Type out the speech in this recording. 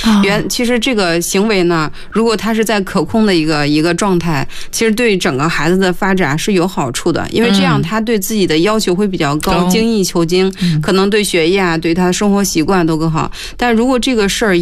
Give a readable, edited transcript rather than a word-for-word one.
其实这个行为呢，如果它是在可控的一个状态，其实对整个孩子的发展是有好处的，因为这样他对自己的要求会比较高，精益求精，可能对学业啊，对他的生活习惯都更好。但如果这个事儿